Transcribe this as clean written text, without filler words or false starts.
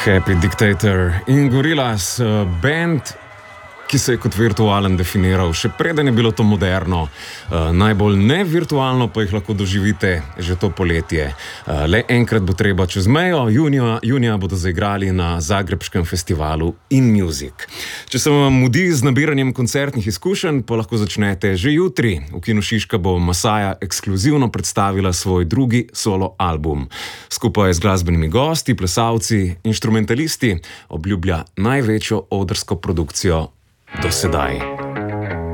Happy Dictator in Gorillaz, band, ki se je kot virtualen definiral, še preden je bilo to moderno. Najbolj nevirtualno pa jih lahko doživite že to poletje. Le enkrat bo treba čez mejo, junija bodo zaigrali na zagrebškem festivalu In Music. Če se vam mudi z nabiranjem koncertnih izkušenj, pa lahko začnete že jutri. V Kinu Šiška bo Masaja ekskluzivno predstavila svoj drugi solo album. Skupaj z glasbenimi gosti, plesalci, inštrumentalisti obljublja največjo odrsko produkcijo do sedaj.